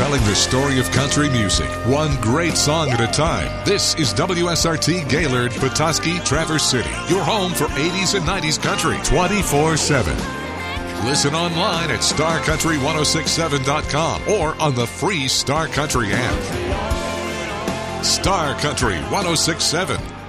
telling the story of country music, one great song at a time. This is WSRT Gaylord, Petoskey, Traverse City, your home for 80s and 90s country 24/7. Listen online at starcountry1067.com or on the free Star Country app. Star Country 1067.